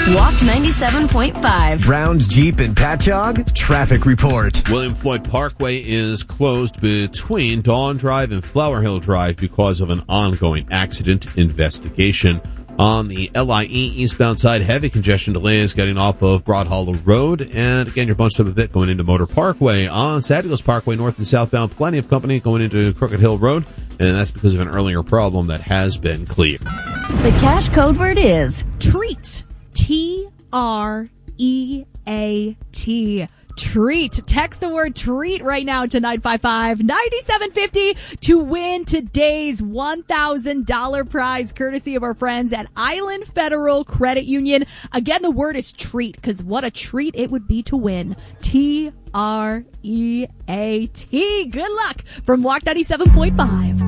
Walk 97.5. Browns, Jeep, and Patchogue traffic report. William Floyd Parkway is closed between Dawn Drive and Flower Hill Drive because of an ongoing accident investigation. On the LIE eastbound side, heavy congestion delays getting off of Broad Hollow Road. And again, you're bunched up a bit going into Motor Parkway. On Saddles Parkway, north and southbound, plenty of company going into Crooked Hill Road. And that's because of an earlier problem that has been cleared. The cash code word is treat. T-R-E-A-T. Treat. Text the word treat right now to 955-9750 to win today's $1,000 prize courtesy of our friends at Island Federal Credit Union. Again, the word is treat because what a treat it would be to win. T-R-E-A-T. Good luck from Walk 97.5.